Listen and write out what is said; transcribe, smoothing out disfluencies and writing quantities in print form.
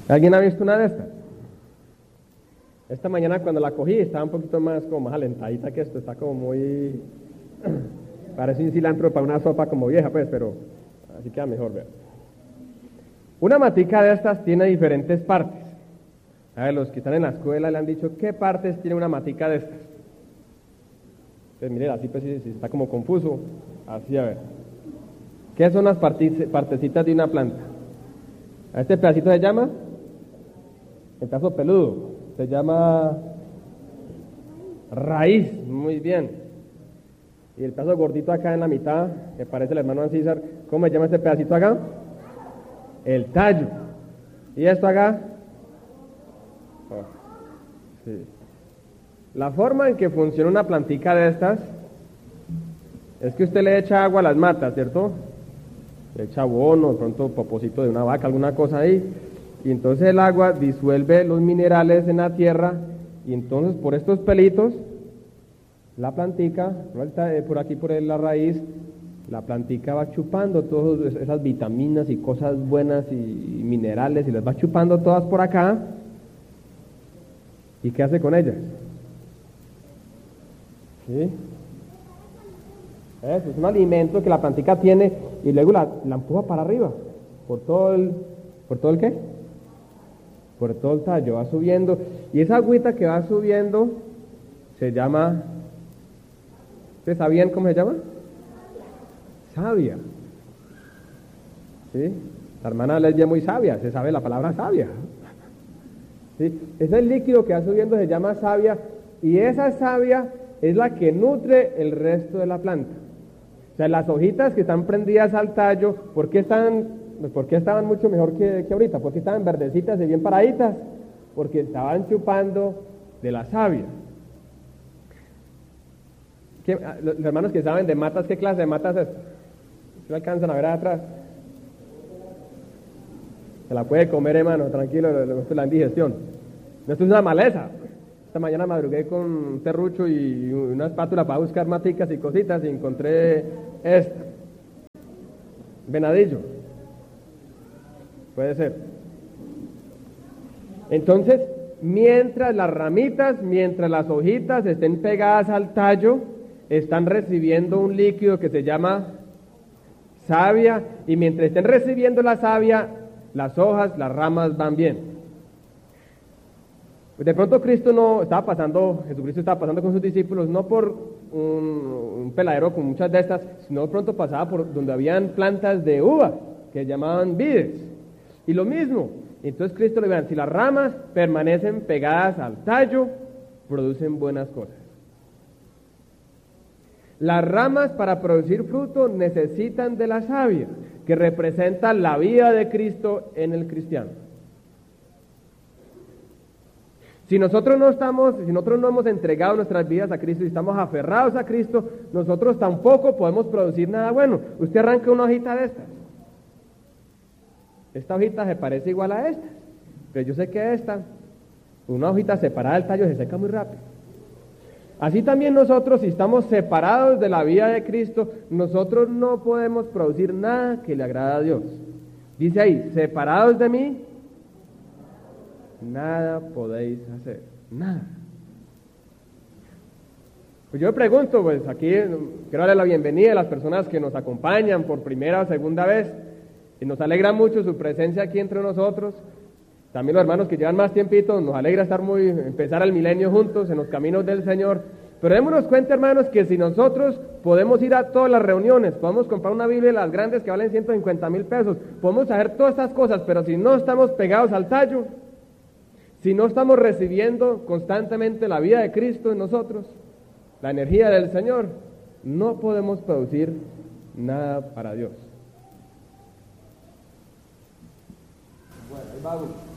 ¿Alguien ha visto una de estas? Esta mañana cuando la cogí estaba un poquito más como más alentadita que esto, está como muy... parece un cilantro para una sopa como vieja, pues, pero así queda mejor, vean. Una matica de estas tiene diferentes partes. A ver, los que están en la escuela le han dicho, ¿qué partes tiene una matica de estas? Entonces, mire, así pues si está como confuso, así a ver. ¿Qué son las partecitas de una planta? A este pedacito se llama, el pedazo peludo, se llama raíz, muy bien. Y el pedazo gordito acá en la mitad, que parece el hermano Ancísar, ¿cómo se llama este pedacito acá? El tallo. ¿Y esto acá? Oh, sí. La forma en que funciona una plantica de estas es que usted le echa agua a las matas, ¿cierto? Le echa abono, de pronto popocito de una vaca, alguna cosa ahí, y entonces el agua disuelve los minerales en la tierra, y entonces por estos pelitos, la plantica, por aquí por la raíz, la plantica va chupando todas esas vitaminas y cosas buenas y minerales, y las va chupando todas por acá. ¿Y qué hace con ellas? ¿Sí? Eso es un alimento que la plantica tiene y luego la empuja para arriba. ¿Por todo el qué? Por todo el tallo, va subiendo. Y esa agüita que va subiendo se llama... ¿Ustedes sabían cómo se llama? Savia. ¿Sí? La hermana Lesbia es muy sabia, se sabe la palabra savia. ¿Sí? Ese líquido que va subiendo se llama savia, y esa savia es la que nutre el resto de la planta. O sea, las hojitas que están prendidas al tallo, ¿por qué estaban mucho mejor que ahorita? ¿Por qué estaban verdecitas y bien paraditas? Porque estaban chupando de la savia. Los hermanos que saben de matas, ¿qué clase de matas es? ¿Se alcanzan a ver atrás? Se la puede comer, hermano, tranquilo, esto es la indigestión. Esto es una maleza. Esta mañana madrugué con un serrucho y una espátula para buscar maticas y cositas y encontré esta. Venadillo. Puede ser. Entonces, mientras las ramitas, mientras las hojitas estén pegadas al tallo, están recibiendo un líquido que se llama savia, y mientras estén recibiendo la savia, las hojas, las ramas van bien. De pronto Jesucristo estaba pasando con sus discípulos, no por un peladero con muchas de estas, sino de pronto pasaba por donde habían plantas de uva, que llamaban vides. Y lo mismo, entonces Cristo le dice, si las ramas permanecen pegadas al tallo, producen buenas cosas. Las ramas para producir fruto necesitan de la savia, que representa la vida de Cristo en el cristiano. Si nosotros no hemos entregado nuestras vidas a Cristo y estamos aferrados a Cristo, nosotros tampoco podemos producir nada bueno. Usted arranca una hojita de estas. Esta hojita se parece igual a esta, pero yo sé que una hojita separada del tallo se seca muy rápido. Así también nosotros, si estamos separados de la vida de Cristo, nosotros no podemos producir nada que le agrade a Dios. Dice ahí, separados de mí, nada podéis hacer, nada. Pues yo me pregunto, pues aquí quiero darle la bienvenida a las personas que nos acompañan por primera o segunda vez, y nos alegra mucho su presencia aquí entre nosotros. También los hermanos que llevan más tiempito, nos alegra empezar el milenio juntos en los caminos del Señor. Pero démonos cuenta, hermanos, que si nosotros podemos ir a todas las reuniones, podemos comprar una Biblia de las grandes que valen 150,000 pesos, podemos hacer todas estas cosas, pero si no estamos pegados al tallo, si no estamos recibiendo constantemente la vida de Cristo en nosotros, la energía del Señor, no podemos producir nada para Dios. Bueno, ahí va uno.